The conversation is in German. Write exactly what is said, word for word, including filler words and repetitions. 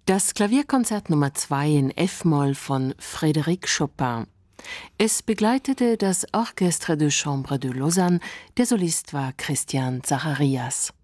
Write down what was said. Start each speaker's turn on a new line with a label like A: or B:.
A: Das Klavierkonzert Nummer zwei in F-Moll von Frédéric Chopin. Es begleitete das Orchestre de Chambre de Lausanne, der Solist war Christian Zacharias.